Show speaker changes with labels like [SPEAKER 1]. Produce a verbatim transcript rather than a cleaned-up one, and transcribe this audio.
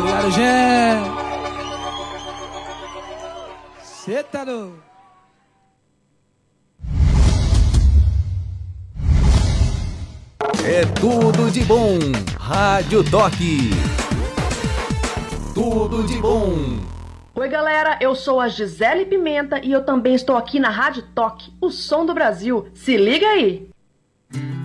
[SPEAKER 1] Obrigado, gente. Cê tá no...
[SPEAKER 2] É tudo de bom. Rádio Toque. Tudo de bom.
[SPEAKER 3] Oi, galera, eu sou a Gisele Pimenta e eu também estou aqui na Rádio Toque, o som do Brasil. Se liga aí!